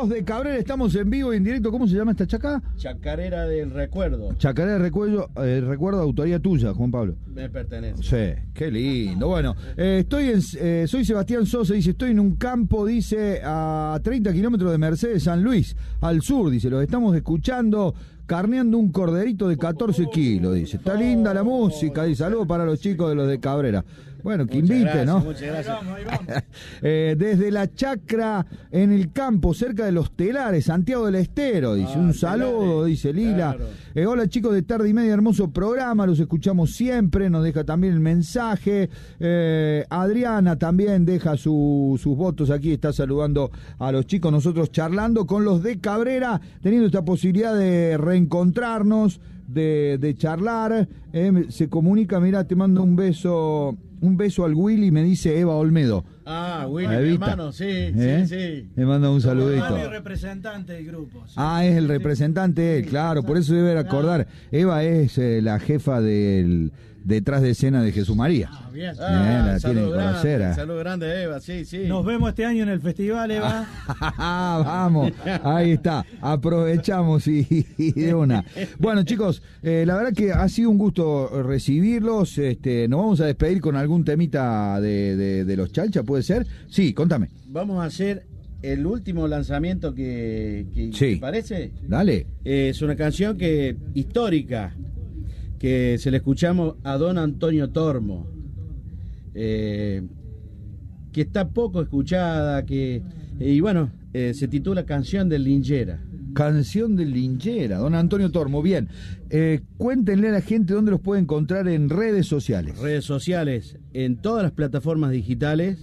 Los de Cabrera, estamos en vivo y en directo. ¿Cómo se llama esta chaca? Chacarera del Recuerdo. Chacarera del Recuerdo, autoría tuya, Juan Pablo. Me pertenece. Sí, qué lindo. Bueno, soy Sebastián Sosa, dice, estoy en un campo, dice, a 30 kilómetros de Mercedes, San Luis, al sur, dice, los estamos escuchando, carneando un corderito de 14 kilos, dice. Está linda la música, dice, saludos para los chicos de los de Cabrera. Bueno, que invite, gracias, ¿no? Muchas gracias. Ahí vamos. Desde la chacra en el campo, cerca de los Telares, Santiago del Estero, dice. Un saludo, Telares, dice Lila. Claro. Hola chicos de Tarde y Media, hermoso programa, los escuchamos siempre, nos deja también el mensaje. Adriana también deja sus votos aquí, está saludando a los chicos, nosotros charlando con los de Cabrera, teniendo esta posibilidad de reencontrarnos, de charlar. Se comunica, mira, te mando un beso al Willy, me dice Eva Olmedo. Ah, Willy, mi hermano, sí. Me manda un saludito. Es el representante del grupo. Sí. Ah, es el representante, sí, claro, por eso debe acordar. Eva es la jefa del detrás de escena de Jesús María. Ah, bien. La tiene que conocer. Saludo grande, Eva, sí. Nos vemos este año en el festival, Eva. Vamos, ahí está, aprovechamos y de una. Bueno, chicos, la verdad que ha sido un gusto recibirlos. Nos vamos a despedir con algún temita de los Chalcha, ¿puede ser? Sí, contame. Vamos a hacer el último lanzamiento que sí. ¿Te parece? Dale. Es una canción histórica, que se le escuchamos a don Antonio Tormo, que está poco escuchada, y bueno, se titula Canción del Lingera. Canción del Lingera, don Antonio Tormo, bien. Cuéntenle a la gente dónde los puede encontrar en redes sociales. Redes sociales, en todas las plataformas digitales,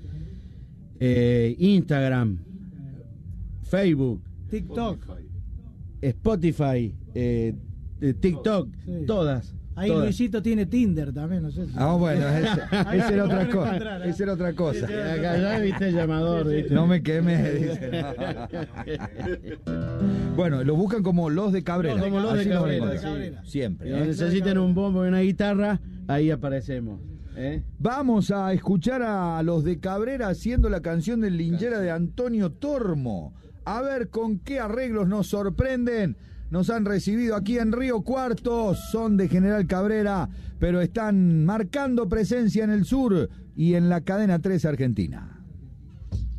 Instagram, Facebook, TikTok, Spotify, TikTok, sí. Todas. Ahí Luisito tiene Tinder también, no sé si... Bueno, esa era otra cosa. Esa era otra cosa. Acá ya viste el llamador, ¿viste? No me quemes, dice. Bueno, lo buscan como Los de Cabrera. Como Los de Cabrera, sí. Siempre. Si necesiten un bombo y una guitarra, ahí aparecemos. Vamos a escuchar a Los de Cabrera haciendo la canción del Lingera de Antonio Tormo. A ver con qué arreglos nos sorprenden. Nos han recibido aquí en Río Cuarto, son de General Cabrera, pero están marcando presencia en el sur y en la cadena 3 Argentina.